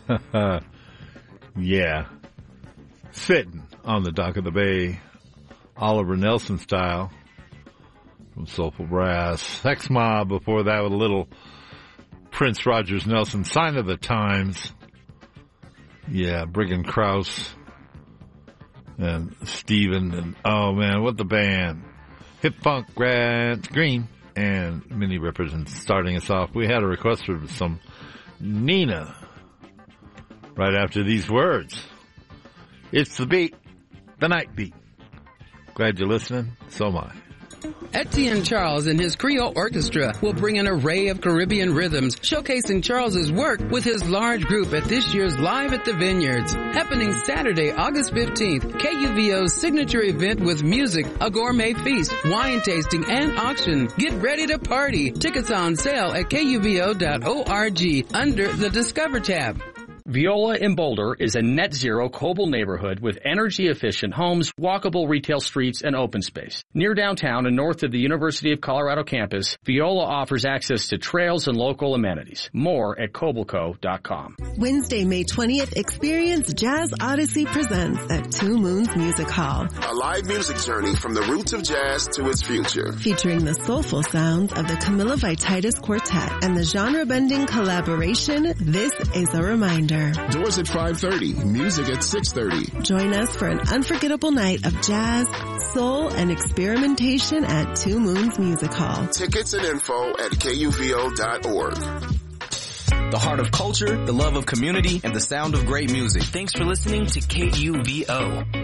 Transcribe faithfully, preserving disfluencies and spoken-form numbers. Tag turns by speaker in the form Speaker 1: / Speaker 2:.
Speaker 1: Yeah. Sitting on the dock of the bay, Oliver Nelson style from Soulful Brass. Sex Mob before that with a little Prince Rogers Nelson, Sign of the Times. Yeah, Brigand Krause and Steven and, oh man, what the band. Hip Funk, Grant Green and Minnie Rippers. Starting us off, we had a request for some Nina right after these words. It's the beat, the night beat. Glad you're listening. So am I.
Speaker 2: Etienne Charles and his Creole Orchestra will bring an array of Caribbean rhythms, showcasing Charles's work with his large group at this year's Live at the Vineyards, happening Saturday, August fifteenth. K U V O's signature event with music, a gourmet feast, wine tasting, and auction. Get ready to party. Tickets on sale at K U V O dot org under the Discover tab.
Speaker 3: Viola in Boulder is a net zero Coble neighborhood with energy efficient homes, walkable retail streets, and open space. Near downtown and north of the University of Colorado campus, Viola offers access to trails and local amenities. More at cobleco dot com.
Speaker 4: Wednesday, May twentieth, experience Jazz Odyssey Presents at Two Moons Music Hall.
Speaker 5: A live music journey from the roots of jazz to its future.
Speaker 4: Featuring the soulful sounds of the Camilla Vitaitis Quartet and the genre-bending collaboration, This Is a Reminder.
Speaker 5: Doors at five thirty, music at six thirty.
Speaker 4: Join us for an unforgettable night of jazz, soul, and experimentation at Two Moons Music Hall.
Speaker 5: Tickets and info at K U V O dot org.
Speaker 6: The heart of culture, the love of community, and the sound of great music.
Speaker 7: Thanks for listening to K U V O.